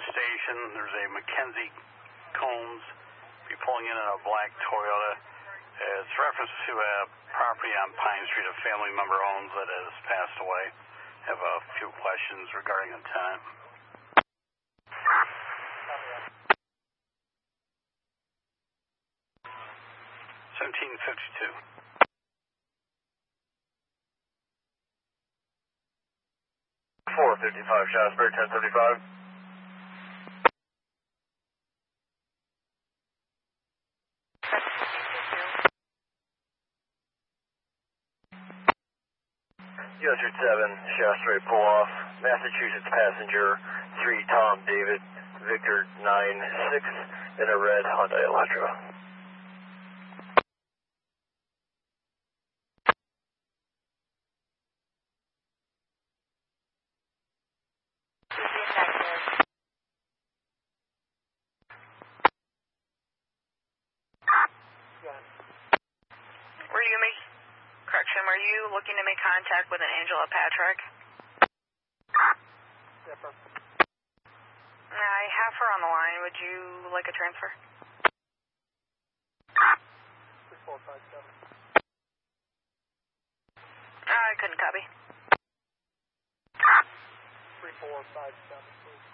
the station. There's a Mackenzie Combs. Be pulling in a black Toyota. It's reference to a property on Pine Street a family member owns that has passed away. Have a few questions regarding the tenant. 1752. 455 Shasbury, 1035. US Route 7, Shasbury, pull off. Massachusetts passenger 3 Tom David, Victor 96 in a red Hyundai Elantra. Are you looking to make contact with an Angela Patrick? I have her on the line. Would you like a transfer? 3457. I couldn't copy. 3457, please.